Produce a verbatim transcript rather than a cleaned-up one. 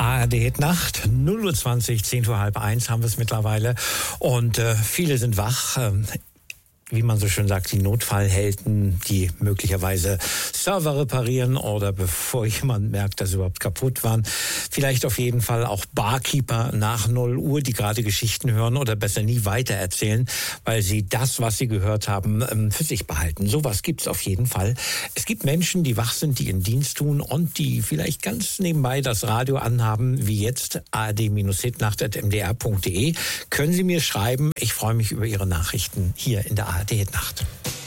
A R D Nacht, null Uhr zwanzig, zehn vor halb eins haben wir es mittlerweile. Und äh, viele sind wach. Ähm, wie man so schön sagt, die Notfallhelden, die möglicherweise Server reparieren oder bevor jemand merkt, dass sie überhaupt kaputt waren. Vielleicht auf jeden Fall auch Barkeeper nach null Uhr, die gerade Geschichten hören oder besser nie weitererzählen, weil sie das, was sie gehört haben, für sich behalten. Sowas gibt's auf jeden Fall. Es gibt Menschen, die wach sind, die ihren Dienst tun und die vielleicht ganz nebenbei das Radio anhaben, wie jetzt A R D-hitnacht at m d r punkt d e. Können Sie mir schreiben? Ich freue mich über Ihre Nachrichten hier in der A R D Nacht.